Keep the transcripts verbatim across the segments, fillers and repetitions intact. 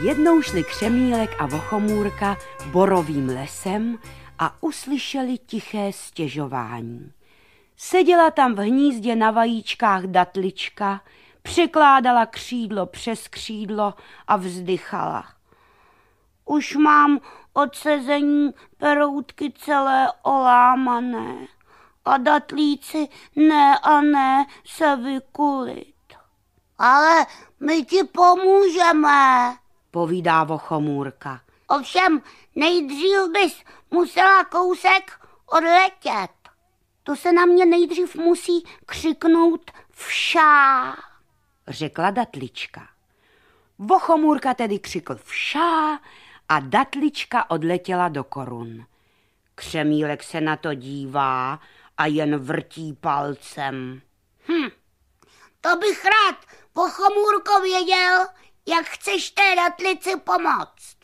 Jednou šli Křemílek a Vochomůrka borovým lesem a uslyšeli tiché stěžování. Seděla tam v hnízdě na vajíčkách datlička, překládala křídlo přes křídlo a vzdychala. Už mám od sezení peroutky celé olámané a datlíci ne a ne se vykulit. Ale my ti pomůžeme, povídá Vochomůrka. Ovšem nejdřív bys musela kousek odletět. To se na mě nejdřív musí křiknout všá, řekla datlička. Vochomůrka tedy křikl všá a datlička odletěla do korun. Křemílek se na to dívá a jen vrtí palcem. Hm, to bych rád, Vochomůrko, věděl, jak chceš té datlici pomoct.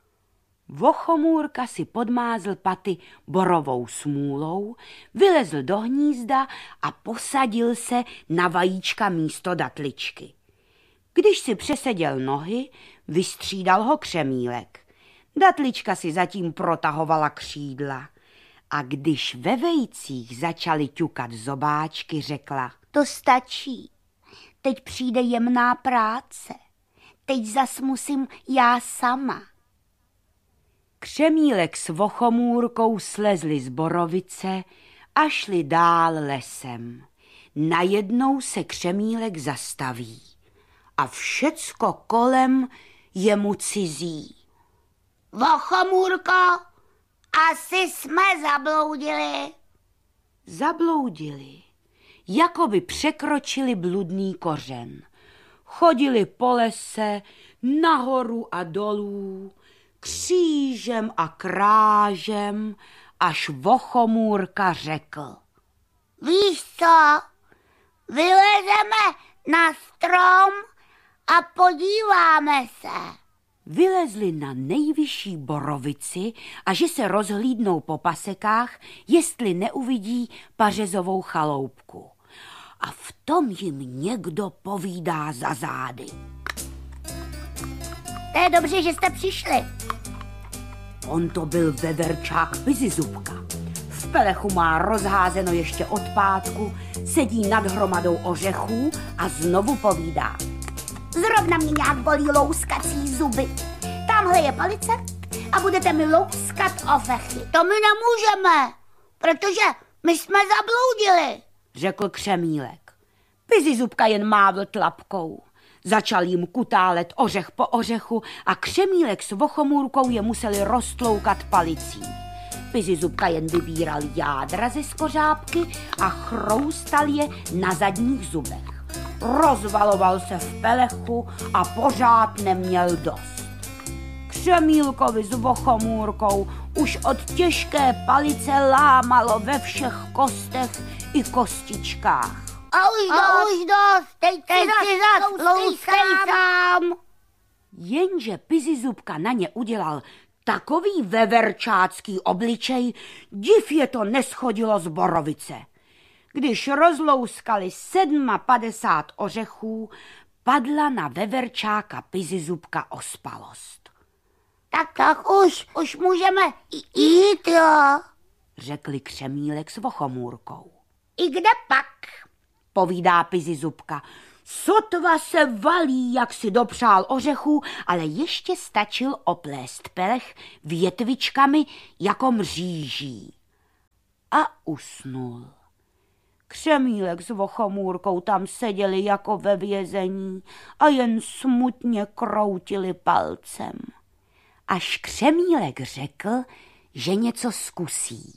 Vochomůrka si podmázl paty borovou smůlou, vylezl do hnízda a posadil se na vajíčka místo datličky. Když si přeseděl nohy, vystřídal ho Křemílek. Datlička si zatím protahovala křídla a když ve vejcích začaly ťukat zobáčky, řekla: To stačí, teď přijde jemná práce, teď zas musím já sama. Křemílek s Vochomůrkou slezli z borovice a šli dál lesem. Najednou se Křemílek zastaví a všecko kolem je mu cizí. Vochomůrko, asi jsme zabloudili. Zabloudili, jako by překročili bludný kořen. Chodili po lese nahoru a dolů, křížem a krážem, až Vochomůrka řekl: Víš co, vylezeme na strom a podíváme se. Vylezli na nejvyšší borovici a že se rozhlídnou po pasekách, jestli neuvidí pařezovou chaloupku. A v tom jim někdo povídá za zády: To je dobře, že jste přišli. On to byl veverčák Pizizubka. V pelechu má rozházeno ještě od pátku, sedí nad hromadou ořechů a znovu povídá: Zrovna mě nějak bolí louskací zuby. Tamhle je palice a budete mi louskat ořechy. To my nemůžeme, protože my jsme zabloudili, řekl Křemílek. Pizizubka jen mávl tlapkou. Začal jim kutálet ořech po ořechu a Křemílek s Vochomůrkou je museli roztloukat palicí. Pizizubka jen vybíral jádra ze skořápky a chroustal je na zadních zubech. Rozvaloval se v pelechu a pořád neměl dost. Křemílkovi s Vochomůrkou už od těžké palice lámalo ve všech kostech i kostičkách. A už dost, a už dost, teď si zas louskej sám. Jenže Pizizubka na ně udělal takový veverčácký obličej, div je to neschodilo z borovice. Když rozlouskali sedma padesát ořechů, padla na veverčáka Pizizubka ospalost. Tak, tak už, už můžeme jít, jo, řekli Křemílek s Vochomůrkou. I kde pak? Povídá Pizizubka. Sotva se valí, jak si dopřál ořechů, ale ještě stačil oplést pelech větvičkami jako mříží. A usnul. Křemílek s Vochomůrkou tam seděli jako ve vězení a jen smutně kroutili palcem. Až Křemílek řekl, že něco zkusí.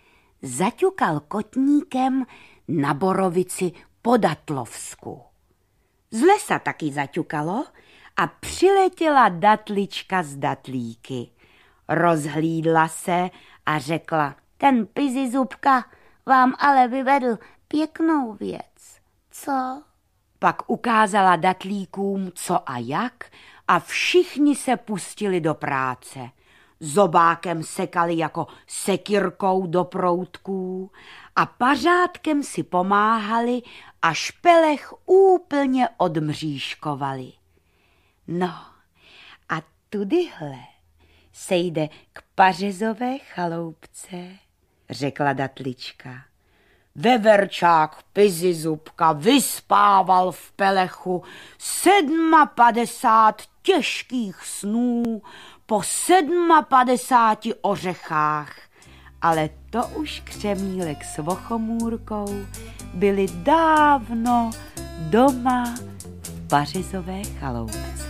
Zaťukal kotníkem na borovici po Datlovsku. Z lesa taky zaťukalo a přiletěla datlička z datlíky. Rozhlídla se a řekla: Ten Pizizubka vám ale vyvedl pěknou věc, co? Pak ukázala datlíkům, co a jak, a všichni se pustili do práce. Zobákem sekali jako sekirkou do proutků a pařádkem si pomáhali, až pelech úplně odmřížkovali. No a tudyhle se jde k Pařezové chaloupce, řekla Datlička. Veverčák Pizizubka vyspával v pelechu sedma padesát těžkých snů po sedma padesáti ořechách, ale to už Křemílek s Vochomůrkou byli dávno doma v Pařezové chaloupce.